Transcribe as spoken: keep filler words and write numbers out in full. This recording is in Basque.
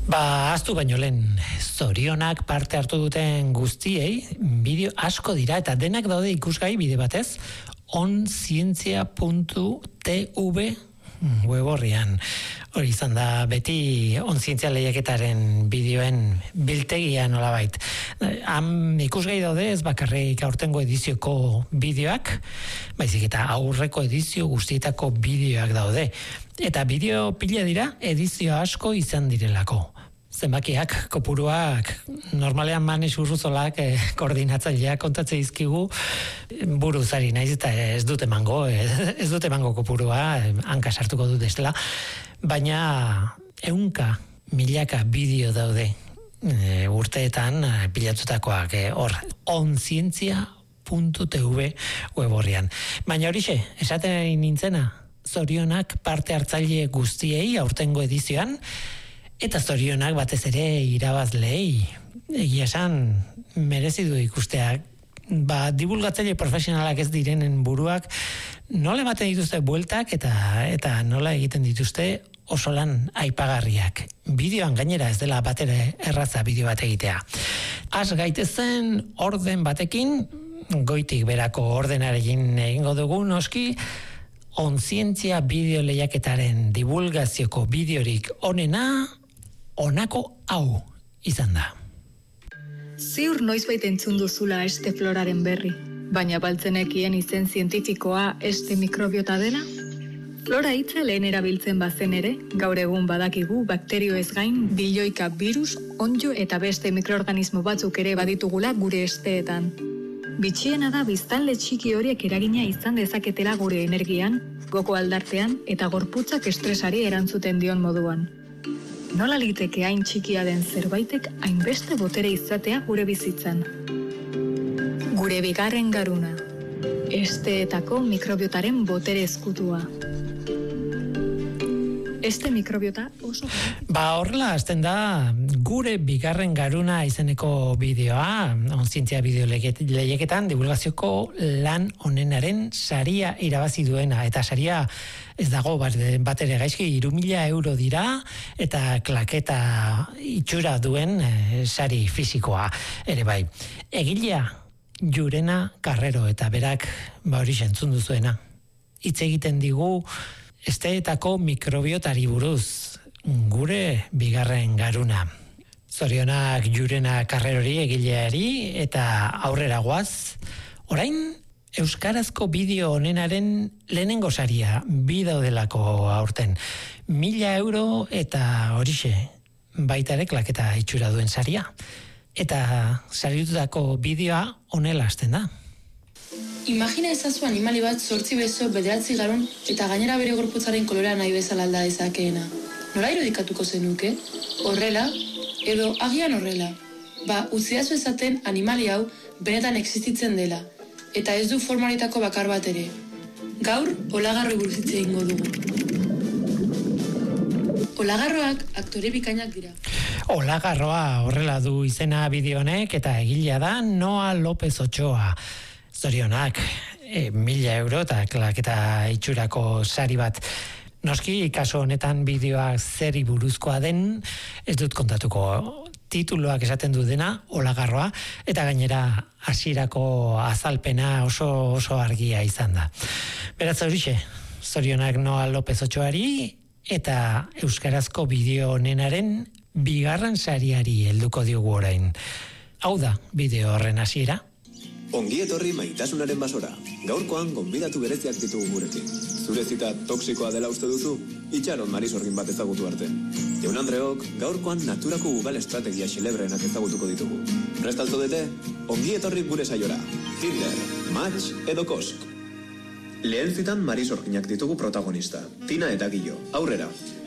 Ba, aztu baino lehen, zorionak parte hartu duten guztiei, bideo asko dira eta denak daude ikusgai bide batez, onzientzia puntu tv web horrian. Hori izan da beti onzientzia lehiaketaren bideoen biltegia nolabait. Han ikusgai daude ez bakarrik aurtengo edizioko bideoak, baizik eta aurreko edizio guztietako bideoak daude. Eta bideo pila dira edizio asko izan direlako. Zenbakiak, kopuruak, normalean Manes Urruzolak eh, koordinatzaileak kontatze dizkigu buruzari naiz eta ez dute mango, ez, ez dute mango kopurua, hanka sartuko dut estela, baina ehunka milaka bideo daude e, urteetan pilatutakoak e, hor, onzientzia puntu tv web horrian. Baina horixe, esaten nintzena, zorionak parte hartzaile guztiei aurtengo edizioan, eta zorionak batez ere irabazleei. Egia esan, merezi du ikusteak. Ba, divulgatzaile profesionalak ez direnen buruak nola ematen dituzte bueltak eta eta nola egiten dituzte oso lan aipagarriak. Bideoan gainera ez dela batere erraza bideo bat egitea. Az gaitezen orden batekin, goitik berako ordenarekin egingo dugu noski, onzientzia bideo lehiaketaren divulgazioko bideorik onena, honako hau izan da. Ziur noizbait entzun duzula este floraren berri, baina baltzenekien izen zientifikoa este mikrobiota dela? Flora hitza lehen erabiltzen bazen ere, gaur egun badakigu bakterio ez gain bilioika virus, onddo eta beste mikroorganismo batzuk ere baditugula gure esteetan. Bitxiena da biztanle txiki horiek eragina izan dezaketela gure energian, goko aldartean eta gorputzak estresari erantzuten dion moduan. Nola liteke hain txikia den zerbaitek hainbeste botere izatea gure bizitzan? Gure bigarren garuna, esteetako mikrobiotaren botere ezkutua. Este mikrobiota oso... Ba, horrela hasten da gure bigarren garuna izeneko bideoa, onzientzia bideo lehiaketan divulgazioko lan onenaren saria irabazi duena, eta saria ez dago bat ere gaizki, hiru mila euro dira, eta klaketa itxura duen e, sari fisikoa ere bai. Egilea Jurena Carrero, eta berak ba hori entzun duzuena. Hitz egiten digu esteetako mikrobiotari buruz, gure bigarren garuna. Zorionak Jurena Carrerori egileari eta aurrera goaz. Orain euskarazko bideo honenaren lehenengo saria bi daudelako aurten. Mila euro eta horixe baita ere klaketa itxura duen saria. Eta saritutako bideoa honela hasten da. Imagina ezazu animali bat zortzi beso bederatzi garon eta gainera bere gorputzaren kolorea nahi bezala alda dezakeena. Nola irudikatuko zenuke? Horrela, edo agian horrela. Ba, utzidazu esaten animali hau benetan existitzen dela, eta ez du formaritako bakar bat ere. Gaur, olagarroi buruz hitz egingo dugu. Olagarroak aktore bikainak dira. Olagarroa horrela du izena bideo honek eta egilea da Noa López Ochoa. Zorionak, e, mila euro eta klaketa itxurako sari bat. Noski, kaso honetan bideoak zeri buruzkoa den, ez dut kontatuko. Tituloak esaten du dena, olagarroa, eta gainera hasierako azalpena oso oso argia izan da. Beraz horixe, zorionak Noa López Ochoari eta euskarazko bideo honenaren bigarren sariari helduko diogu orain. Hau da, bideo horren hasiera. Ongi etorri maitasunaren basora. Gaurkoan gonbidatu bereziak ditugu gurekin. Zure zita toksikoa dela uste duzu? Itxaron Marisorgin bat ezagutu arte. Jaun Andreok, gaurkoan naturako ugal estrategia xelebreenak ezagutuko ditugu. Prest altzodete? Ongi etorri gure saiora. Tinder, Match edo Kosk. Lehen zitan Marisorginak ditugu protagonista. Tina eta Gillo. Aurrera.